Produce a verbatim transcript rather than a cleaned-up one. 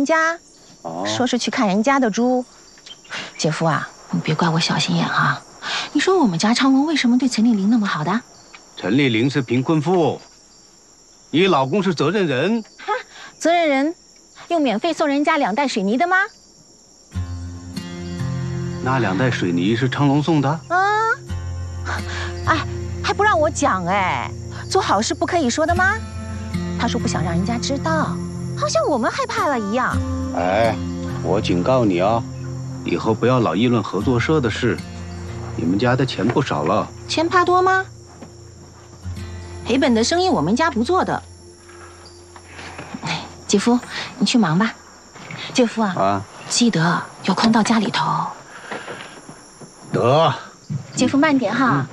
人家，哦、说是去看人家的猪。姐夫啊，你别怪我小心眼哈。你说我们家昌龙为什么对陈丽玲那么好的？ 陈丽玲是贫困妇，你老公是责任人。 哈，责任人，用免费送人家两袋水泥的吗？ 那两袋水泥是昌龙送的？ 啊，哎，还不让我讲哎，做好事不可以说的吗？他说不想让人家知道，好像我们害怕了一样。 哎，我警告你啊，以后不要老议论合作社的事。你们家的钱不少了。 钱怕多吗？赔本的生意我们家不做的。哎，姐夫，你去忙吧。姐夫啊，啊，记得有空到家里头。 得。 姐夫慢点哈。嗯